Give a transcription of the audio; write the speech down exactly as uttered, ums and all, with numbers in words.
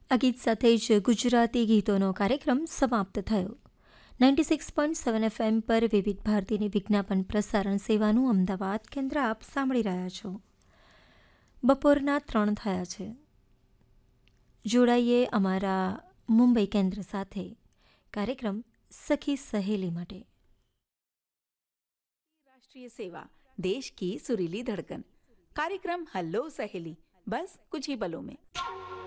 આ ગીત સાથે જ ગુજરાતી ગીતોનો કાર્યક્રમ સમાપ્ત થયો. Ninety six point seven FM પર વિવિધ ભારતીની વિજ્ઞાપન પ્રસારણ સેવાનું અમદાવાદ કેન્દ્ર આપ સાંભળી રહ્યા છો. બપોરના ત્રણ થયા છે. જોડાઈએ અમારા મુંબઈ કેન્દ્ર સાથે કાર્યક્રમ સખી સહેલી માટે. राष्ट्रीय सेवा, देश की सुरीली धड़कन. कार्यक्रम हल्लो सहेली, बस कुछ ही पलों में.